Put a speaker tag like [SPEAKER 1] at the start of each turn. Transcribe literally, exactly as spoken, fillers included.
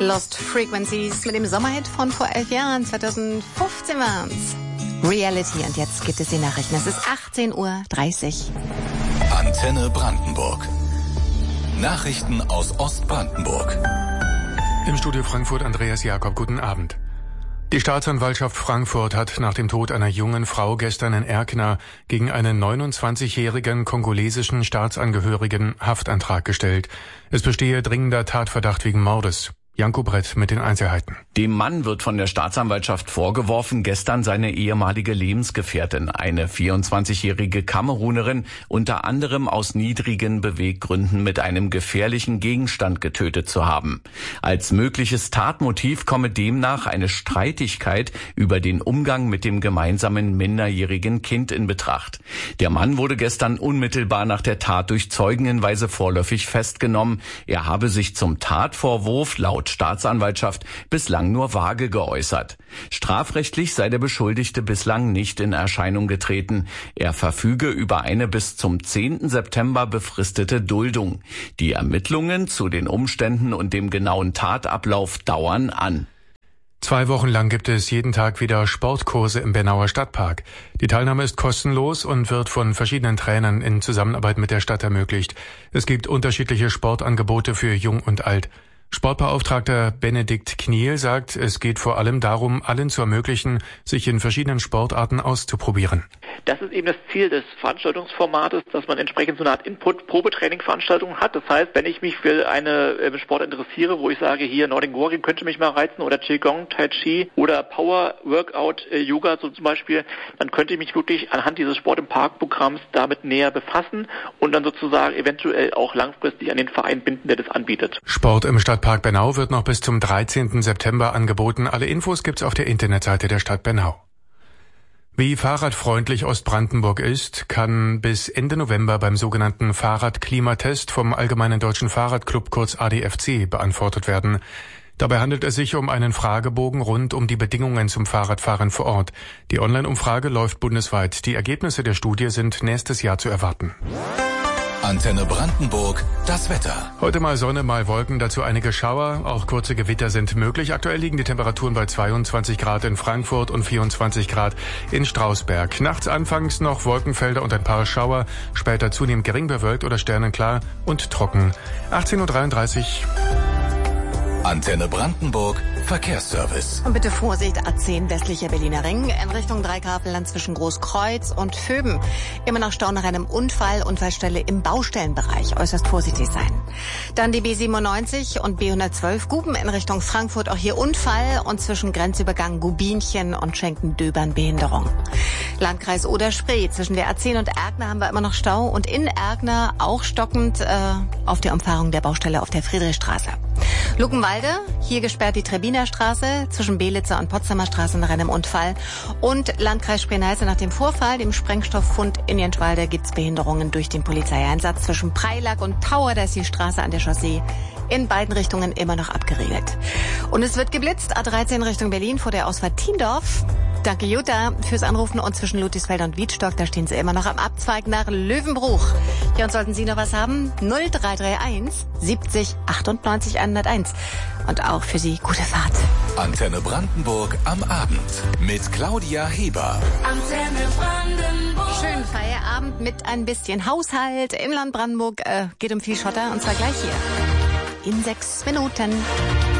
[SPEAKER 1] Lost Frequencies mit dem Sommerhit von vor elf Jahren, zweitausendfünfzehn waren's. Reality, und jetzt gibt es die Nachrichten. Es ist achtzehn Uhr dreißig.
[SPEAKER 2] Antenne Brandenburg. Nachrichten aus Ostbrandenburg.
[SPEAKER 3] Im Studio Frankfurt Andreas Jakob, guten Abend. Die Staatsanwaltschaft Frankfurt hat nach dem Tod einer jungen Frau gestern in Erkner gegen einen neunundzwanzigjährigen kongolesischen Staatsangehörigen Haftantrag gestellt. Es bestehe dringender Tatverdacht wegen Mordes. Janko Brett mit den Einzelheiten.
[SPEAKER 4] Dem Mann wird von der Staatsanwaltschaft vorgeworfen, gestern seine ehemalige Lebensgefährtin, eine vierundzwanzigjährige Kamerunerin, unter anderem aus niedrigen Beweggründen mit einem gefährlichen Gegenstand getötet zu haben. Als mögliches Tatmotiv komme demnach eine Streitigkeit über den Umgang mit dem gemeinsamen minderjährigen Kind in Betracht. Der Mann wurde gestern unmittelbar nach der Tat durch Zeugenhinweise vorläufig festgenommen. Er habe sich zum Tatvorwurf laut Staatsanwaltschaft bislang nur vage geäußert. Strafrechtlich sei der Beschuldigte bislang nicht in Erscheinung getreten. Er verfüge über eine bis zum zehnten September befristete Duldung. Die Ermittlungen zu den Umständen und dem genauen Tatablauf dauern an.
[SPEAKER 3] Zwei Wochen lang gibt es jeden Tag wieder Sportkurse im Bernauer Stadtpark. Die Teilnahme ist kostenlos und wird von verschiedenen Trainern in Zusammenarbeit mit der Stadt ermöglicht. Es gibt unterschiedliche Sportangebote für Jung und Alt. Sportbeauftragter Benedikt Kniel sagt, es geht vor allem darum, allen zu ermöglichen, sich in verschiedenen Sportarten auszuprobieren.
[SPEAKER 5] Das ist eben das Ziel des Veranstaltungsformates, dass man entsprechend so eine Art Input-Probetraining-Veranstaltung hat. Das heißt, wenn ich mich für eine äh, Sport interessiere, wo ich sage, hier Nordic Warrior könnte mich mal reizen oder Qigong, Tai Chi oder Power Workout, äh, Yoga so zum Beispiel, dann könnte ich mich wirklich anhand dieses Sport im Park-Programms damit näher befassen und dann sozusagen eventuell auch langfristig an den Verein binden, der das anbietet.
[SPEAKER 3] Sport im Stadtpark Bernau wird noch bis zum dreizehnten September angeboten. Alle Infos gibt's auf der Internetseite der Stadt Bernau. Wie fahrradfreundlich Ostbrandenburg ist, kann bis Ende November beim sogenannten Fahrradklimatest vom Allgemeinen Deutschen Fahrradclub, kurz A D F C, beantwortet werden. Dabei handelt es sich um einen Fragebogen rund um die Bedingungen zum Fahrradfahren vor Ort. Die Online-Umfrage läuft bundesweit. Die Ergebnisse der Studie sind nächstes Jahr zu erwarten.
[SPEAKER 2] Antenne Brandenburg, das Wetter.
[SPEAKER 3] Heute mal Sonne, mal Wolken, dazu einige Schauer. Auch kurze Gewitter sind möglich. Aktuell liegen die Temperaturen bei zweiundzwanzig Grad in Frankfurt und vierundzwanzig Grad in Strausberg. Nachts anfangs noch Wolkenfelder und ein paar Schauer, später zunehmend gering bewölkt oder sternenklar und trocken. achtzehn Uhr dreiunddreißig.
[SPEAKER 2] Antenne Brandenburg, Verkehrsservice.
[SPEAKER 1] Und bitte Vorsicht, A zehn westlicher Berliner Ring in Richtung Dreikarfelland zwischen Großkreuz und Vöben. Immer noch Stau nach einem Unfall, Unfallstelle im Baustellenbereich. Äußerst vorsichtig sein. Dann die B siebenundneunzig und B hundertzwölf Guben in Richtung Frankfurt. Auch hier Unfall und zwischen Grenzübergang Gubinchen und Schenken-Döbern Behinderung. Landkreis Oder-Spree. Zwischen der A zehn und Erkner haben wir immer noch Stau und in Erkner auch stockend äh, auf der Umfahrung der Baustelle auf der Friedrichstraße. Luckenwalde, hier gesperrt die Trebiner Straße zwischen Belitzer und Potsdamer Straße nach einem Unfall. Und Landkreis Spree-Neiße nach dem Vorfall, dem Sprengstofffund in Jenschwalde, gibt's Behinderungen durch den Polizeieinsatz zwischen Preilack und Tauer. Da ist die Straße an der Chaussee in beiden Richtungen immer noch abgeriegelt. Und es wird geblitzt, A dreizehn Richtung Berlin vor der Ausfahrt Tiendorf. Danke Jutta fürs Anrufen und zwischen Ludwigsfeld und Wiedstock, da stehen Sie immer noch am Abzweig nach Löwenbruch. Ja, und sollten Sie noch was haben? null drei drei eins siebzig achtundneunzig hunderteins. Und auch für Sie gute Fahrt.
[SPEAKER 2] Antenne Brandenburg am Abend mit Claudia Heber.
[SPEAKER 1] Antenne Brandenburg. Schönen Feierabend mit ein bisschen Haushalt im Land Brandenburg. Äh, geht um viel Schotter und zwar gleich hier. In sechs Minuten.